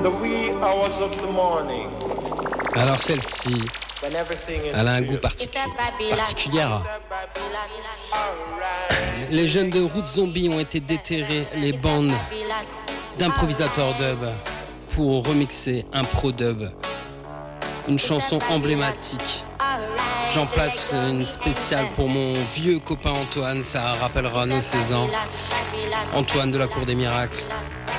In the wee hours of the morning. Alors celle-ci, elle a un goût particulier. Les jeunes de Root Zombie ont été déterrés, les bandes d'improvisateurs dub, pour remixer un pro dub, une chanson emblématique. J'en place une spéciale pour mon vieux copain Antoine, ça rappellera nos 16 ans. Antoine de la Cour des Miracles.